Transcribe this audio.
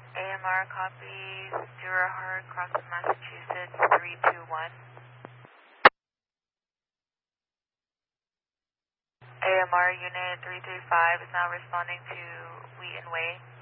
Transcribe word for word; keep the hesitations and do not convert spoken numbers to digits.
A M R copies, Durahart, Crossing, Massachusetts, three two one. A M R Unit three three five is now responding to Wheaton Way.